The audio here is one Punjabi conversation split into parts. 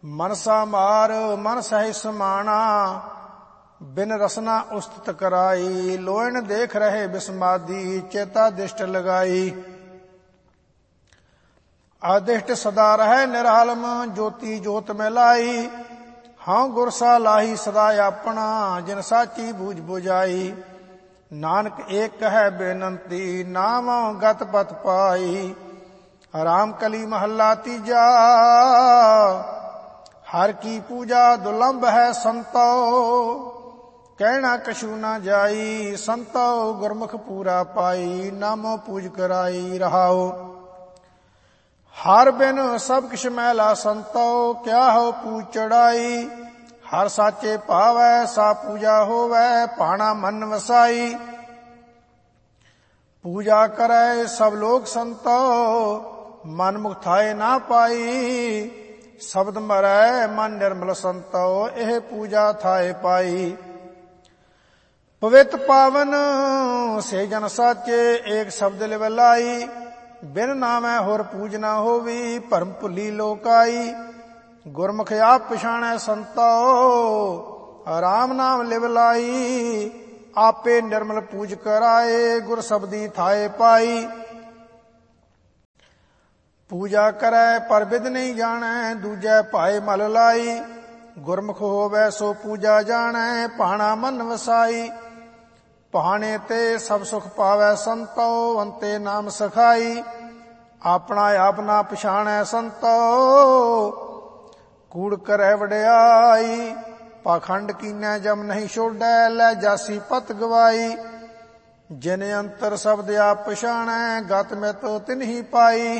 ਮਨਸਾ ਮਾਰ ਮਨ ਸਹਿ ਸਮਾਣਾ, ਬਿਨ ਰਸਨਾ ਉਸਤਤ ਕਰਾਈ। ਲੋਇਣ ਦੇਖ ਰਹੇ ਬਿਸਮਾਦੀ, ਚੇਤਾ ਦਿਸ਼ਟ ਲਗਾਈ। ਆਦਿਸ਼ਟ ਸਦਾ ਰਹਿ ਨਿਰਹਲਮ, ਜੋਤੀ ਜੋਤ ਮੈਂ ਲਾਈ। ਹਾਂ ਗੁਰ ਸਾ ਲਾਹੀ ਸਦਾ ਆਪਣਾ, ਜਿਨ ਸਾਚੀ ਬੂਝ ਬੁਝਾਈ। ਨਾਨਕ ਏਕ ਕਹੈ ਬੇਨੰਤੀ, ਨਾਮੁ ਗਤ ਪਤ ਪਾਈ। ਰਾਮ ਕਲੀ ਮਹੱਲਾ ਤੀਜਾ, ਹਰ ਕੀ ਪੂਜਾ ਦੁਲੰਭ ਹੈ ਸੰਤੋ। ਕਹਿਣਾ ਕਛੂ ਨਾ ਜਾਈ, ਸੰਤੋ ਗੁਰਮੁਖ ਪੂਰਾ ਪਾਈ। ਨਾਮੋ ਪੂਜ ਕਰਾਈ ਰਹਾਓ। ਹਰ ਬਿਨ ਸਭ ਕਿਛ ਮੈਲਾ ਸੰਤੋ, ਕਿਆ ਹੋ ਪੂਜ ਚੜਾਈ। ਹਰ ਸਾਚੇ ਭਾਵੈ ਸਾ ਪੂਜਾ ਹੋਵੈ, ਭਾਣਾ ਮਨ ਵਸਾਈ। ਪੂਜਾ ਕਰੈ ਸਭ ਲੋਕ ਸੰਤੋ, ਮਨ ਮੁਖ ਥਾਏ ਨਾ ਪਾਈ। ਸ਼ਬਦ ਮਰੈ ਮਨ ਨਿਰਮਲ ਸੰਤੋ, ਇਹ ਪੂਜਾ ਥਾਏ ਪਾਈ। ਪਵਿੱਤ ਪਾਵਨ ਸੇ ਜਨ ਸਾਚੇ, ਏਕ ਸ਼ਬਦ ਲਿਵ ਲਾਈ। ਬਿਨ ਨਾਮੈ ਹੋਰ ਪੂਜ ਨਾ ਹੋਵੀ, ਭਰਮ ਭੁੱਲੀ ਲੋਕਾਈ। ਗੁਰਮੁਖ ਆਪ ਪਛਾਣੈ ਸੰਤੋ, ਰਾਮ ਨਾਮ ਲਿਵ ਲਾਈ। ਆਪੇ ਨਿਰਮਲ ਪੂਜ ਕਰਾਏ, ਗੁਰ ਸ਼ਬਦੀ ਥਾਏ ਪਾਈ। ਪੂਜਾ ਕਰੈ ਪਰ ਬਿਦ ਨਹੀਂ ਜਾਣੈ, ਦੂਜੈ ਭਾਏ ਮਲ ਲਾਈ। ਗੁਰਮੁਖ ਹੋਵੈ ਸੋ ਪੂਜਾ ਜਾਣੈ, ਭਾਣਾ ਮਨ ਵਸਾਈ। ਭਾਣੇ ਤੇ ਸਭ ਸੁਖ ਪਾਵੈ ਸੰਤੋ, ਅੰਤੇ ਨਾਮ ਸਖਾਈ। ਆਪਣਾ ਆਪ ਨਾ ਪਛਾਣੈ ਸੰਤੋ, ਕੂੜ ਕਰੈ ਵਡਿਆਈ। ਪਾਖੰਡ ਕੀਨੈ ਜਮ ਨਹੀਂ ਛੋਡੈ, ਲੈ ਜਾਸੀ ਪਤ ਗਵਾਈ। ਜਿਨ ਅੰਤਰ ਸ਼ਬਦ ਆਪ ਪਛਾਣੈ, ਗਤ ਮਿਤ ਤਿਨਹੀ ਪਾਈ।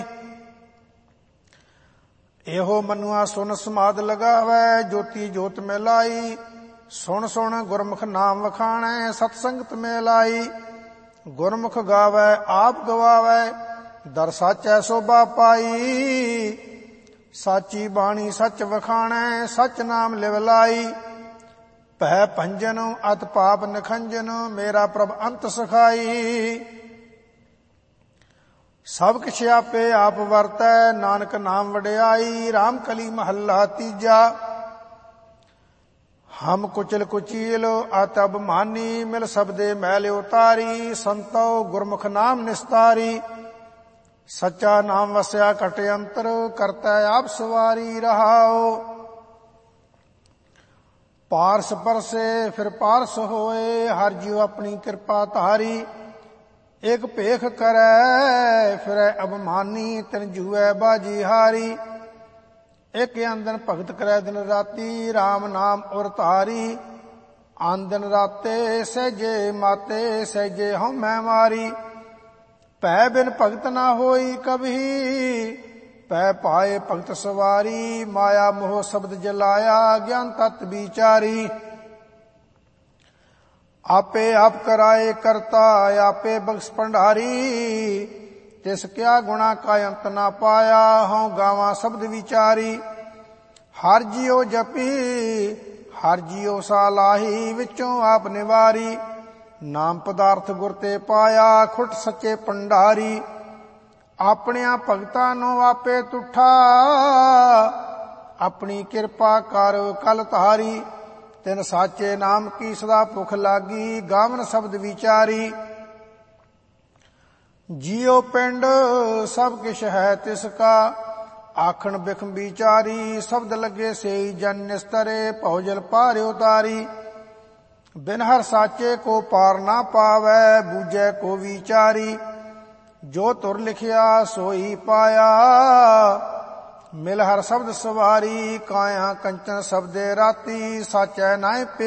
ਇਹੋ ਮਨੁਆ ਸੁਨ ਸਮਾਦ ਲਗਾਵੈ, ਜੋਤੀ ਜੋਤ ਮੈਂ ਲਾਈ। ਸੁਣ ਸੁਣ ਗੁਰਮੁਖ ਨਾਮ ਵਖਾਣੈ, ਸਤ ਸੰਗਤ ਮੈਂ ਲਾਈ। ਗੁਰਮੁਖ ਗਾਵੈ ਆਪ ਗਵਾਵੈ, ਦਰ ਸਾਚੈ ਸੋਭਾ ਪਾਈ। ਸਾਚੀ ਬਾਣੀ ਸੱਚ ਵਖਾਣੈ, ਸੱਚ ਨਾਮ ਲਿਵ ਲਾਈ। ਭੈ ਭੰਜਨ ਅਤ ਪਾਪ ਨਖੰਜਨ, ਮੇਰਾ ਪ੍ਰਭ ਅੰਤ ਸਖਾਈ। ਸਭ ਕਿਛ ਆਪੇ ਆਪ ਵਰਤੈ, ਨਾਨਕ ਨਾਮ ਵਡਿਆਈ। ਰਾਮ ਕਲੀ ਮਹੱਲਾ ਤੀਜਾ, ਹਮ ਕੁਚਲ ਕੁਚੀਲ ਅਤ ਅਭਿਮਾਨੀ, ਮਿਲ ਸਬਦੇ ਮੈਲ ਉਤਾਰੀ। ਸੰਤੋ ਗੁਰਮੁਖ ਨਾਮ ਨਿਸਤਾਰੀ। ਸੱਚਾ ਨਾਮ ਵਸਿਆ ਘਟ ਅੰਤਰ, ਕਰਤਾ ਆਪ ਸਵਾਰੀ ਰਹਾਓ। ਪਾਰਸ ਪਰਸੇ ਫਿਰ ਪਾਰਸ ਹੋਏ, ਹਰ ਜੀਉ ਆਪਣੀ ਕਿਰਪਾ ਧਾਰੀ। ਇਕ ਭੇਖ ਕਰੈ ਫਿਰੈ ਅਭਿਮਾਨੀ, ਤਿਨ ਜੂਐ ਬਾਜੀ ਹਾਰੀ। ਇਕ ਅੰਦਨ ਭਗਤ ਕਰੈ ਦਿਨ ਰਾਤੀ, ਰਾਮ ਨਾਮ ਉਰ ਧਾਰੀ। ਆਂਦਨ ਰਾਤੇ ਸਹਿਜੇ ਮਾਤੇ, ਸਹਿਜੇ ਹਉਮੈ ਮਾਰੀ। ਭੈ ਬਿਨ ਭਗਤ ਨਾ ਹੋਈ ਕਬਹੀ, ਪੈ ਪਾਏ ਭਗਤ ਸਵਾਰੀ। ਮਾਇਆ ਮੋਹ ਸ਼ਬਦ ਜਲਾਇਆ, ਗਿਆਨ ਤਤ ਵਿਚਾਰੀ। ਆਪੇ ਆਪ ਕਰਾਏ ਕਰਤਾ, ਆਪੇ ਬਖਸ਼ ਭੰਡਾਰੀ। ਤਿਸ ਕਿਆ ਗੁਣਾ ਕਾ ਅੰਤ ਨਾ ਪਾਇਆ, ਹਉ ਗਾਵਾਂ ਸ਼ਬਦ ਵਿਚਾਰੀ। ਹਰ ਜੀਉ ਜਪੀ ਹਰ ਜੀਉ ਸਾ ਲਾਹੀ, ਵਿੱਚੋਂ ਆਪ ਨਿਵਾਰੀ। ਨਾਮ ਪਦਾਰਥ ਗੁਰ ਤੇ ਪਾਇਆ, ਖੁੱਟ ਸੱਚੇ ਭੰਡਾਰੀ। ਆਪਣਿਆਂ ਭਗਤਾਂ ਨੂੰ ਆਪੇ ਤੁਠਾ, ਆਪਣੀ ਕਿਰਪਾ ਕਰ ਕਲ ਧਾਰੀ। ਤਿਨ ਸਾਚੇ ਨਾਮ ਕੀ ਸਦਾ ਭੁਖ ਲਾਗੀ, ਗਾਵਨ ਸ਼ਬਦ ਵਿਚਾਰੀ। ਜੀਉ ਪਿੰਡ ਸਭ ਕਿਛ ਹੈ ਤਿਸ ਕਾ, ਆਖਣ ਬਿਖਮ ਵਿਚਾਰੀ। ਸ਼ਬਦ ਲੱਗੇ ਸੇਈ ਜਨ ਨਿਸਤਰੇ, ਭਉਜਲ ਪਾਰ ਉਤਾਰੀ। ਬਿਨ ਹਰ ਸਾਚੇ ਕੋ ਪਾਰ ਨਾ ਪਾਵੈ, ਬੂਝੈ ਕੋ ਵਿਚਾਰੀ। ਜੋ ਧੁਰ ਲਿਖਿਆ ਸੋਈ ਪਾਇਆ, ਮਿਲ ਹਰ ਸ਼ਬਦ ਸਵਾਰੀ। ਕਾਇਆ ਕੰਚਨ ਸ਼ਬਦੇ ਰਾਤੀ, ਸਾਚੈ ਨਾਇ